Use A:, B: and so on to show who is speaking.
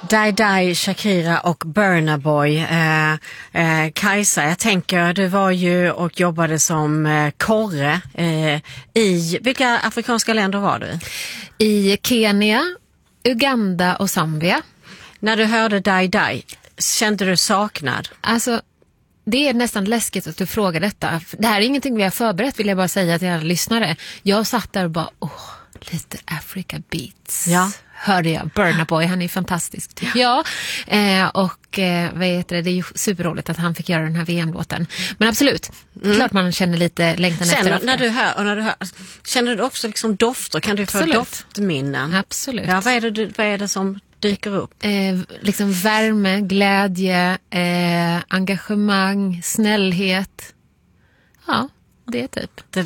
A: Die Die, Shakira och Burna Boy. Kajsa, jag tänker, du var ju och jobbade som korre i, vilka afrikanska länder var du?
B: I Kenya, Uganda och Zambia.
A: När du hörde Die Die, kände du saknad?
B: Alltså, det är nästan läskigt att du frågar detta. Det här är ingenting vi har förberett, vill jag bara säga till alla lyssnare. Jag satt där och bara, lite Africa Beats.
A: Ja.
B: Hörde jag. Burna Boy, han är fantastisk. Ja, vad heter det? Det är ju superroligt att han fick göra den här VM-låten. Men absolut, klart man känner lite längtan efter Afrika.
A: När du hör, känner du också liksom dofter? Kan du få doftminnen?
B: Absolut.
A: Ja, vad är det som dyker upp?
B: Liksom värme, glädje, engagemang, snällhet. Ja, det är typ.